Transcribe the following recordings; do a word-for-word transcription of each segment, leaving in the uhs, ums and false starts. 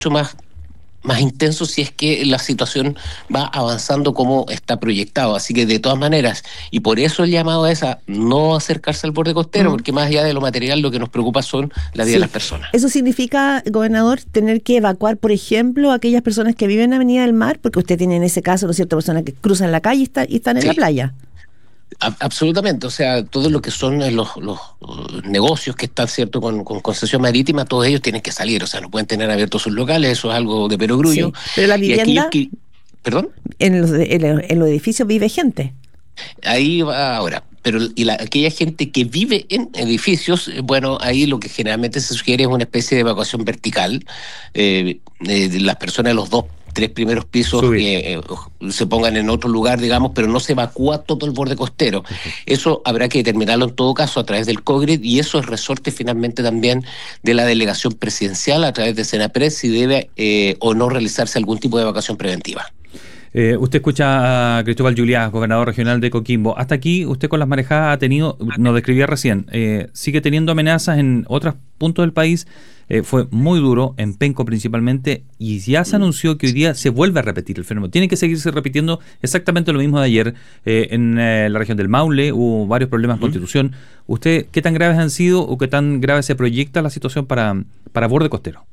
más más intenso si es que la situación va avanzando como está proyectado. Así que de todas maneras, y por eso el llamado es a no acercarse al borde costero, mm. porque más allá de lo material lo que nos preocupa son la vida sí. de las personas. ¿Eso significa, gobernador, tener que evacuar, por ejemplo, a aquellas personas que viven en Avenida del Mar? Porque usted tiene en ese caso, ¿no es cierto?, personas que cruzan la calle y, está, y están en sí. la playa. Absolutamente, o sea, todo lo que son los, los negocios que están, cierto, con, con concesión marítima, todos ellos tienen que salir, o sea, no pueden tener abiertos sus locales, eso es algo de perogrullo. Sí, pero la vivienda, que, ¿perdón? En los, en, en los edificios vive gente. Ahí va ahora, pero y la, aquella gente que vive en edificios, bueno, ahí lo que generalmente se sugiere es una especie de evacuación vertical, eh, eh, de las personas de los dos tres primeros pisos que eh, se pongan en otro lugar, digamos, pero no se evacúa todo el borde costero. Uh-huh. Eso habrá que determinarlo en todo caso a través del COGRID, y eso es resorte finalmente también de la delegación presidencial a través de Senapred, si debe eh, o no realizarse algún tipo de evacuación preventiva. Eh, usted escucha a Cristóbal Juliá, gobernador regional de Coquimbo. Hasta aquí, usted con las marejadas ha tenido, nos describía recién, eh, sigue teniendo amenazas en otros puntos del país. Eh, fue muy duro, en Penco principalmente, y ya se anunció que hoy día se vuelve a repetir el fenómeno. Tiene que seguirse repitiendo exactamente lo mismo de ayer. Eh, en eh, la región del Maule hubo varios problemas de Constitución. ¿Usted qué tan graves han sido o qué tan grave se proyecta la situación para, para borde costero?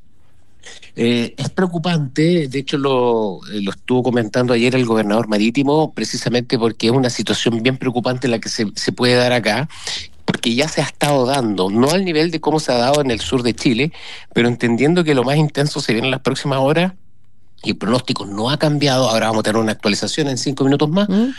Eh, es preocupante, de hecho lo, lo estuvo comentando ayer el gobernador marítimo, precisamente porque es una situación bien preocupante la que se, se puede dar acá, porque ya se ha estado dando, no al nivel de cómo se ha dado en el sur de Chile, pero entendiendo que lo más intenso se viene en las próximas horas, y el pronóstico no ha cambiado. Ahora vamos a tener una actualización en cinco minutos más. Mm.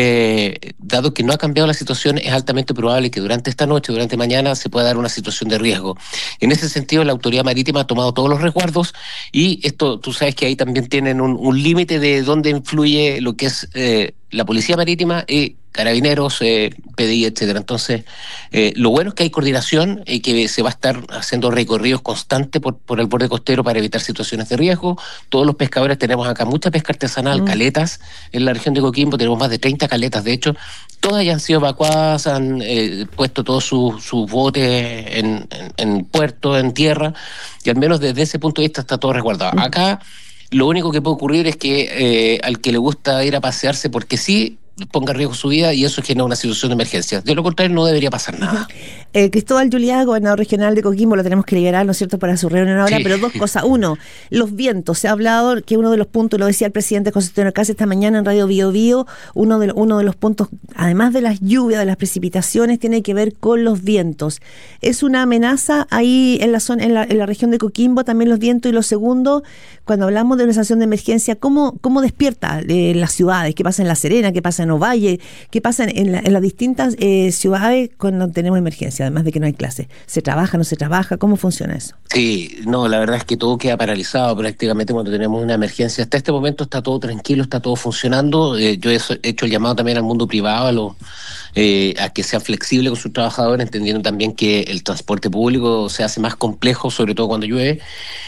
Eh, dado que no ha cambiado la situación, es altamente probable que durante esta noche, durante mañana, se pueda dar una situación de riesgo. En ese sentido, la autoridad marítima ha tomado todos los resguardos, y esto, tú sabes que ahí también tienen un, un límite de dónde influye lo que es eh, la policía marítima y carabineros, eh, P D I, etcétera. Entonces, eh, lo bueno es que hay coordinación y que se va a estar haciendo recorridos constantes por, por el borde costero para evitar situaciones de riesgo. Todos los pescadores tenemos acá mucha pesca artesanal, mm. caletas, en la región de Coquimbo tenemos más de treinta caletas, de hecho, todas ya han sido evacuadas, han eh, puesto todos sus su botes en, en, en puerto, en tierra, y al menos desde ese punto de vista está todo resguardado. Mm. Acá, lo único que puede ocurrir es que eh, al que le gusta ir a pasearse porque sí, ponga en riesgo su vida, y eso genera una situación de emergencia. De lo contrario, no debería pasar nada. Eh, Cristóbal Juliá, gobernador regional de Coquimbo, lo tenemos que liberar, ¿no es cierto?, para su reunión ahora, sí. Pero dos cosas. Uno, los vientos. Se ha hablado que uno de los puntos, lo decía el presidente Concepción Ocasio esta mañana en Radio Bio Bio, uno de, uno de los puntos, además de las lluvias, de las precipitaciones, tiene que ver con los vientos. ¿Es una amenaza ahí en la zona, en la, en la región de Coquimbo, también los vientos? Y lo segundo, cuando hablamos de una situación de emergencia, ¿cómo, cómo despierta eh, las ciudades? ¿Qué pasa en La Serena? ¿Qué pasa en Ovalle? ¿Qué pasa en, la, en las distintas eh, ciudades cuando tenemos emergencia, además de que no hay clases? ¿Se trabaja, no se trabaja? ¿Cómo funciona eso? Sí, no, la verdad es que todo queda paralizado prácticamente cuando tenemos una emergencia. Hasta este momento está todo tranquilo, está todo funcionando. Eh, yo he hecho el llamado también al mundo privado, a los Eh, a que sea flexible con sus trabajadores, entendiendo también que el transporte público se hace más complejo, sobre todo cuando llueve.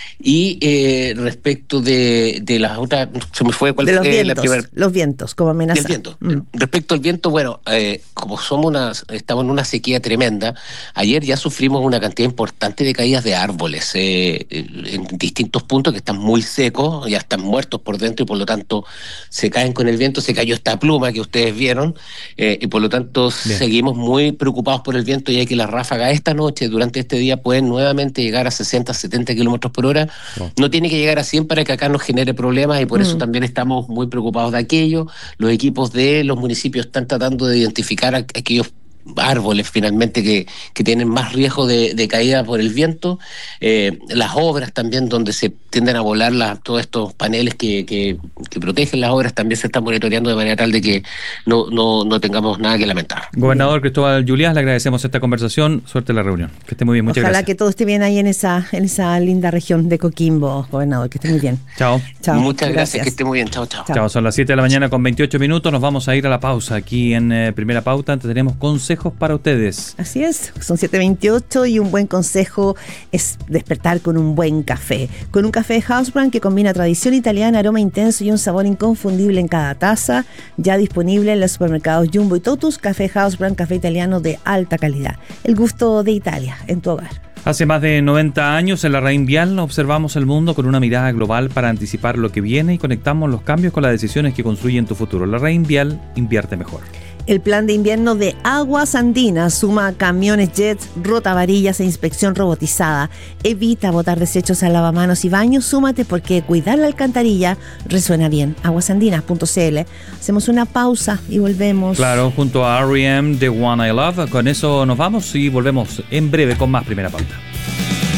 Y eh, respecto de, de las otras, se me fue cuál de los fue vientos, la primera. Los vientos, como amenaza. Del viento. Mm. Respecto al viento, bueno, eh, como somos una, estamos en una sequía tremenda, ayer ya sufrimos una cantidad importante de caídas de árboles eh, en distintos puntos que están muy secos, ya están muertos por dentro y por lo tanto se caen con el viento. Se cayó esta pluma que ustedes vieron eh, y por lo tanto Bien. seguimos muy preocupados por el viento, ya que las ráfagas esta noche, durante este día, pueden nuevamente llegar a sesenta, setenta kilómetros por hora. Oh. No tiene que llegar a cien para que acá nos genere problemas, y por mm. eso también estamos muy preocupados de aquello. Los equipos de los municipios están tratando de identificar a aquellos árboles finalmente que, que tienen más riesgo de, de caída por el viento. Eh, las obras también donde se tienden a volar la, todos estos paneles que, que, que protegen las obras también se están monitoreando de manera tal de que no, no, no tengamos nada que lamentar. Gobernador Cristóbal Juliá, le agradecemos esta conversación. Suerte en la reunión. Que esté muy bien. Muchas Ojalá gracias. Ojalá que todo esté bien ahí en esa, en esa linda región de Coquimbo, gobernador. Que esté muy bien. Chao. Chao. Muchas gracias. gracias. Que esté muy bien. Chao, chao. Chao. Son las siete de la mañana con veintiocho minutos. Nos vamos a ir a la pausa aquí en eh, Primera Pauta. Antes tenemos consejos para ustedes. Así es, son siete veintiocho y un buen consejo es despertar con un buen café. Con un café de House Brand que combina tradición italiana, aroma intenso y un sabor inconfundible en cada taza. Ya disponible en los supermercados Jumbo y Totus. Café House Brand, café italiano de alta calidad. El gusto de Italia en tu hogar. Hace más de noventa años en la Raín Vial observamos el mundo con una mirada global para anticipar lo que viene y conectamos los cambios con las decisiones que construyen tu futuro. La Raín Vial invierte mejor. El plan de invierno de Aguas Andinas suma camiones jets, rotavarillas e inspección robotizada. Evita botar desechos al lavamanos y baños. Súmate porque cuidar la alcantarilla resuena bien. aguas andinas punto c l. Hacemos una pausa y volvemos. Claro, junto a R E M, The One I Love. Con eso nos vamos y volvemos en breve con más Primera Pauta.